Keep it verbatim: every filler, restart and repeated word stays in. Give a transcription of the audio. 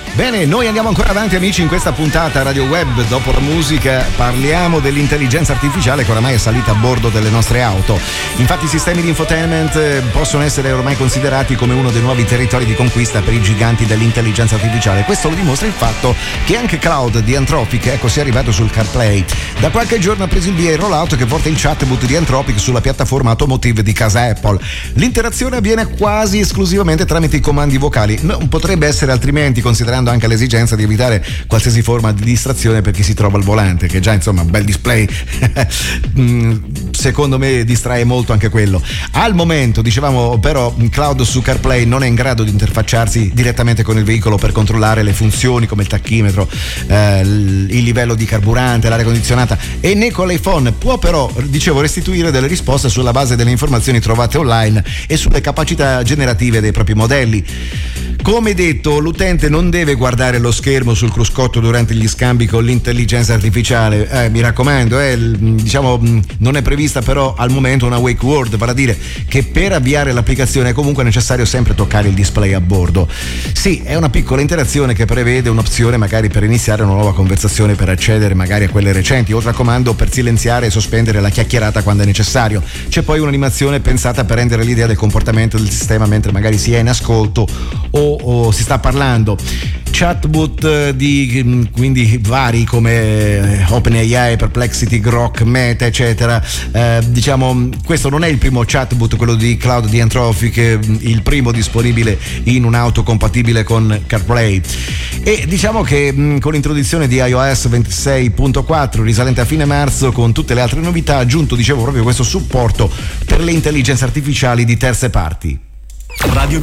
Bene, noi andiamo ancora avanti amici in questa puntata Radio Web. Dopo la musica parliamo dell'intelligenza artificiale che oramai è salita a bordo delle nostre auto. Infatti i sistemi di infotainment possono essere ormai considerati come uno dei nuovi territori di conquista per i giganti dell'intelligenza artificiale. Questo lo dimostra il fatto che anche Cloud di Anthropic, ecco, sia arrivato sul CarPlay. Da qualche giorno ha preso il via il rollout che porta il chatbot di Anthropic sulla piattaforma automotive di casa Apple. L'interazione avviene quasi esclusivamente tramite i comandi vocali. Non potrebbe essere altrimenti, considerando anche l'esigenza di evitare qualsiasi forma di distrazione per chi si trova al volante, che già insomma un bel display secondo me distrae molto anche quello. Al momento, dicevamo, però Cloud su CarPlay non è in grado di interfacciarsi direttamente con il veicolo per controllare le funzioni come il tachimetro, eh, il livello di carburante, l'aria condizionata, e né con l'iPhone. Può però, dicevo, restituire delle risposte sulla base delle informazioni trovate online e sulle capacità generative dei propri modelli. Come detto, l'utente non deve guardare lo schermo sul cruscotto durante gli scambi con l'intelligenza artificiale. Eh, mi raccomando, eh, diciamo, non è prevista però al momento una wake word, vale a dire che per avviare l'applicazione è comunque necessario sempre toccare il display a bordo. Sì, è una piccola interazione che prevede un'opzione magari per iniziare una nuova conversazione, per accedere magari a quelle recenti, o raccomando per silenziare e sospendere la chiacchierata quando è necessario. C'è poi un'animazione pensata per rendere l'idea del comportamento del sistema mentre magari si è in ascolto o o si sta parlando. Chatbot di quindi vari come OpenAI, Perplexity, Grok, Meta eccetera. Eh, diciamo, questo non è il primo chatbot, quello di Cloud di Anthropic, il primo disponibile in un'auto compatibile con CarPlay. E diciamo che mh, con l'introduzione di iOS ventisei punto quattro risalente a fine marzo, con tutte le altre novità, ha aggiunto, dicevo, proprio questo supporto per le intelligenze artificiali di terze parti. Radio